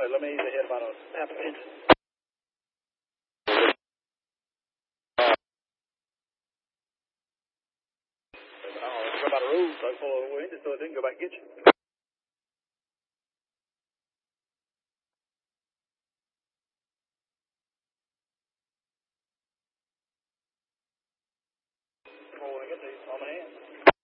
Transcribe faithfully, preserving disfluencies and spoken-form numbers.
Hey, let me ease ahead about a half a inch. Oh, about a roof, so pull it away so it didn't go back and get you. Oh, when I get these on my hand.